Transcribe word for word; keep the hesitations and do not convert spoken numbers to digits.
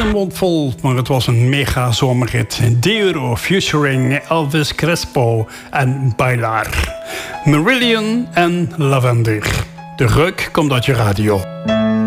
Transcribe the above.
een mond vol, maar het was een mega zomerhit. Deuro featuring Elvis Crespo en Bailar. Marillion en Lavender. De reuk komt uit je radio.